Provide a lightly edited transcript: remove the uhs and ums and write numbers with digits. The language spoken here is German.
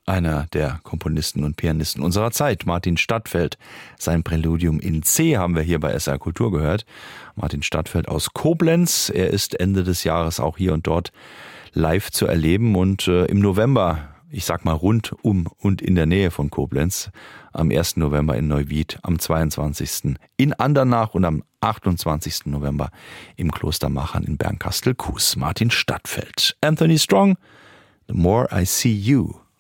einer der Komponisten und Pianisten unserer Zeit, Martin Stadtfeld. Sein Präludium in C haben wir hier bei SR Kultur gehört. Martin Stadtfeld aus Koblenz. Er ist Ende des Jahres auch hier und dort live zu erleben und im November, ich sag mal rund um und in der Nähe von Koblenz, am 1. November in Neuwied, am 22. in Andernach und am 28. November im Kloster Machern in Bernkastel-Kues. Martin Stadtfeld. Anthony Strong, The More I See You.